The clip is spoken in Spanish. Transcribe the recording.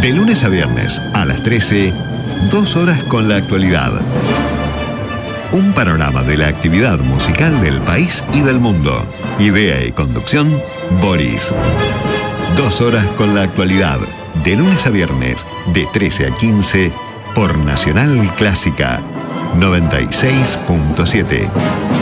De lunes a viernes a las 13, 2 horas con la actualidad. Un panorama de la actividad musical del país y del mundo. Idea y conducción, Boris. 2 horas con la actualidad. De lunes a viernes, de 13 a 15, por Nacional Clásica 96.7.